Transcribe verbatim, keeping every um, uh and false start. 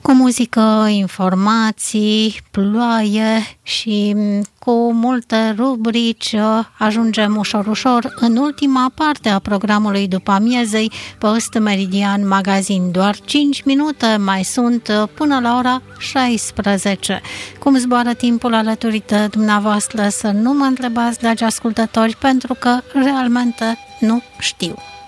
Cu muzică, informații, ploaie și cu multe rubrici ajungem ușor, ușor în ultima parte a programului după amiezei Post Meridian Magazin. Doar cinci minute mai sunt până la ora șaisprezece. Cum zboară timpul alături de dumneavoastră, să nu mă întrebați, dragi ascultători, pentru că realmente nu știu.